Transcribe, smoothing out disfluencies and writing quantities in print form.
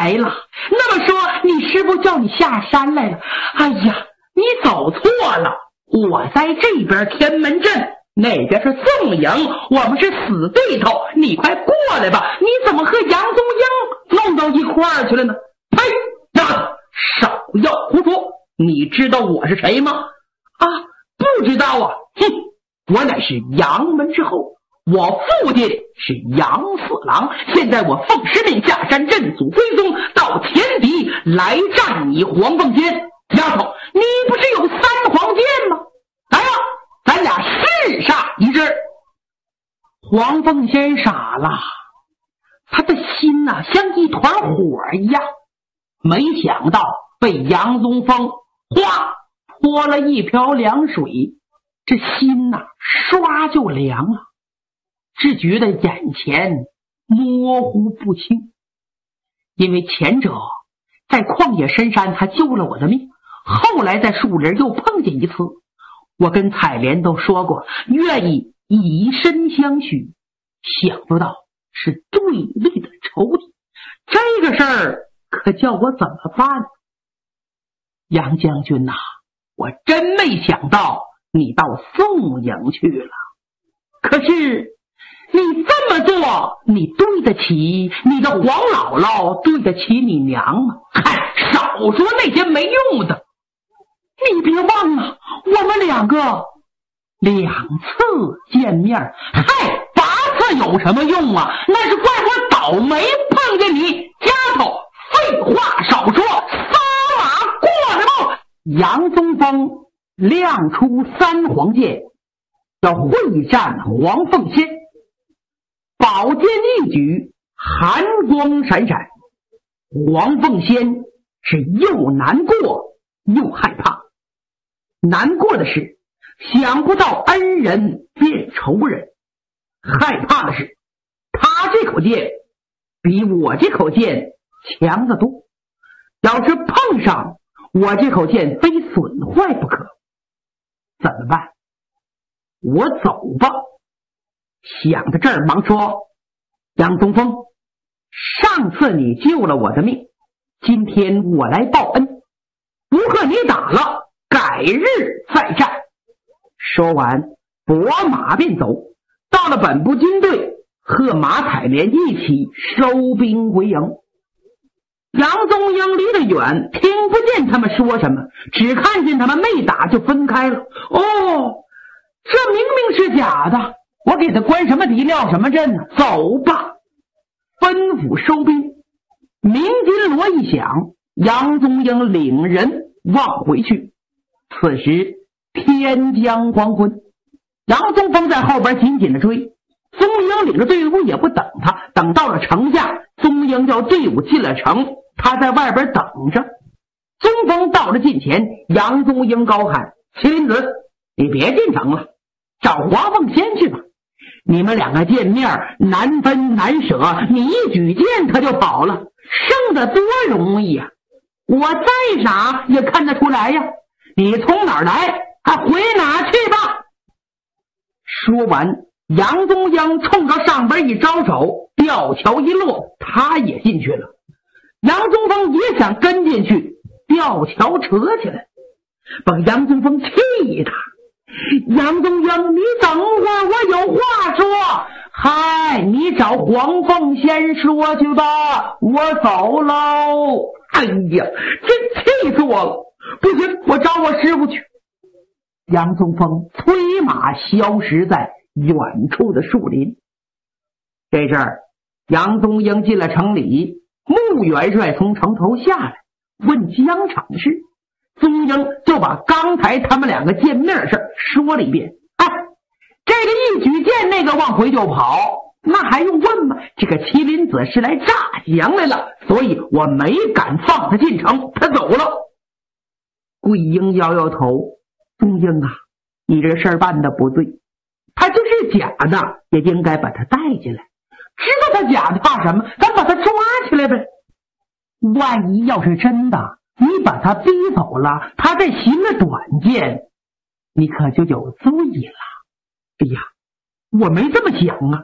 来了。那么说你师傅叫你下山来了？哎呀，你走错了，我在这边天门镇，那边是宋营，我们是死对头，你快过来吧。你怎么和杨宗英弄到一块儿去了呢？呸！呀，少要胡说！你知道我是谁吗？啊，不知道啊。哼，我乃是杨门之后，我父亲是杨四郎，现在我奉师命下山认祖归宗，到田底来战你黄凤仙。丫头，你不是有3黄剑吗？来呀，咱俩试杀一支。黄凤仙傻了，他的心呐，像一团火一样，没想到被杨宗峰泼了一瓢凉水，这心呐唰就凉了，只觉得眼前模糊不清。因为前者在旷野深山他救了我的命，后来在树林又碰见一次，我跟采莲都说过愿意以身相许，想不到是对立的仇敌，这个事儿可叫我怎么办？杨将军呐，我真没想到你到宋营去了，可是你这么做，你对得起你的黄姥姥，对得起你娘吗？嗨，少说那些没用的。你别忘了，我们2个2次见面，嗨，8次有什么用啊？那是怪我倒霉碰见你。丫头，废话少说，撒马过来吧。杨宗峰亮出3黄剑，要会战黄凤仙。宝剑一举，寒光闪闪，黄凤仙是又难过又害怕。难过的是想不到恩人变仇人，害怕的是他这口剑比我这口剑强得多，要是碰上我这口剑非损坏不可。怎么办？我走吧。想到这儿忙说，杨宗峰，上次你救了我的命，今天我来报恩，不和你打了，改日再战。说完拨马便走，到了本部军队，和马采莲一起收兵回营。杨宗英离得远，听不见他们说什么，只看见他们没打就分开了。哦，这明明是假的，我给他关什么敌撂什么阵呢？走吧。吩咐收兵，鸣金锣一响，杨宗英领人往回去。此时天将黄昏，杨宗峰在后边紧紧的追，宗英领着队伍也不等他，等到了城下，宗英叫队伍进了城，他在外边等着。宗峰到了近前，杨宗英高喊：麒麟子，你别进城了，找黄凤仙去吧。你们2个见面难分难舍，你一举剑他就跑了，胜得多容易呀！我再傻也看得出来呀，你从哪儿来还回哪去吧。说完，杨宗英冲着上边一招手，吊桥一落，他也进去了。杨宗峰也想跟进去，吊桥扯起来，把杨宗峰气他。杨宗英，你等会儿，我有话说。嗨，你找黄凤仙说去吧，我走喽。哎呀，真气死我了！不行，我找我师傅去。杨宗峰催马消失在远处的树林。这阵儿，杨宗英进了城里，穆元帅从城头下来，问疆场的事。宗英就把刚才他们2个见面的事说了一遍。这个一举剑那个往回就跑，那还用问吗？这个麒麟子是来诈降来了，所以我没敢放他进城，他走了。桂英摇摇头，宗英啊，你这事儿办得不对，他就是假的，也应该把他带进来。知道他假的怕什么？咱把他抓起来呗。万一要是真的，你把他逼走了，他再行个短剑，你可就有罪了。哎呀，我没这么想啊。